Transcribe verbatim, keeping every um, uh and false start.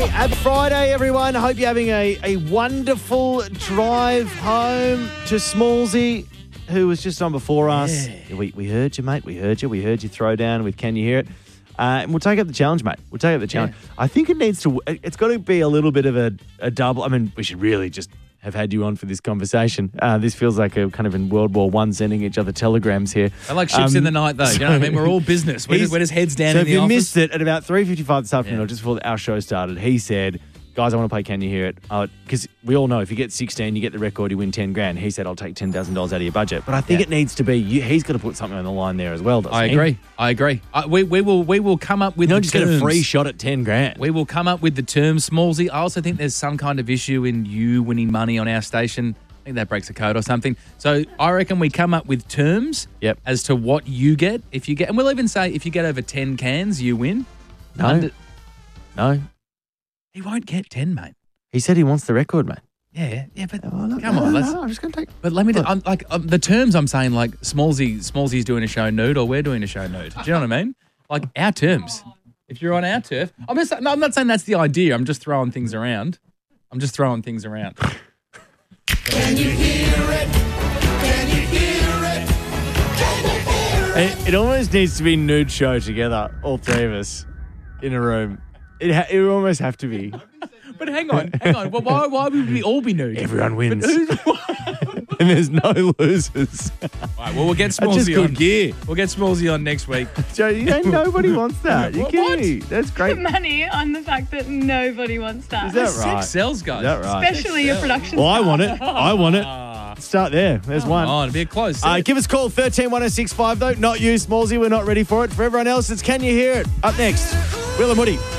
Happy Friday, everyone. I hope you're having a, a wonderful drive home to Smallsy, who was just on before us. Yeah. We, we heard you, mate. We heard you. We heard you throw down with Can You Hear It? Uh, and we'll take up the challenge, mate. We'll take up the challenge. Yeah. I think it needs to, it's got to be a little bit of a, a double. I mean, we should really just have had you on for this conversation. Uh, this feels like a kind of in World War One sending each other telegrams here. I like ships Um, in the night, though. You know what I mean? We're all business. We're He's- just, we're just heads down so in the if you office. missed it at about three fifty-five this afternoon, Yeah. or just before our show started, he said, guys, I want to play Can You Hear It? Because we all know if you get sixteen, you get the record, you win ten grand. He said, I'll take ten thousand dollars out of your budget. But I think Yeah. it needs to be, you, he's got to put something on the line there as well, doesn't I he? agree. I agree. I, we, we will we will come up with You don't the just get a terms. free shot at ten grand. We will come up with the terms, Smallsy. I also think there's some kind of issue in you winning money on our station. I think that breaks a code or something. So I reckon we come up with terms Yep. as to what you get if you get, and we'll even say if you get over ten cans, you win. No. Under- No. he won't get ten, mate. He said he wants the record, mate. Yeah, yeah, but Oh, look, come no, on, no, let's. no, I'm just going to take... But let me, Look. I'm like um, the terms I'm saying, like Smallsy, Smallsy's doing a show nude, or we're doing a show nude. Do you know what I mean? Like our terms. If you're on our turf, I'm just. No, I'm not saying that's the idea. I'm just throwing things around. I'm just throwing things around. Can you hear it? Can you hear it? Can you hear it? It, it almost needs to be nude show together, all three of us, in a room. It, ha- it would almost have to be. But hang on, hang on. Well, why, why would we all be nude? Everyone wins. But who's- And there's no losers. All right, well, we'll get That's just Smallsy good on. gear. We'll get Smallsy on next week. Joe, you know, nobody wants that. You're What? kidding me. That's great. Money on the fact that nobody wants that. Is that Sex right? sells, guys. Is that right? Especially your production. Well, I staff. want it. I want it. Ah, Start there. There's come one. on, be close. Uh, give us a call, one three one oh six five, though. Not you, Smallsy. We're not ready for it. For everyone else, it's Can You Hear It? Up next, Will and Woody.